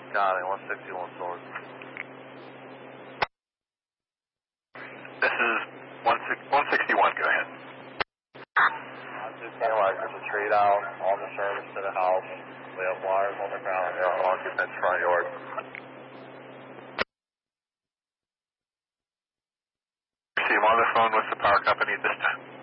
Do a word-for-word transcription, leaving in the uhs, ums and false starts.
Got it, one sixty-one source. This is one sixty-one, go ahead. I'm just saying like there's a tree down on the service to the house. We have wires on the ground in our occupant's front yard. See him on the phone with the power company at this time.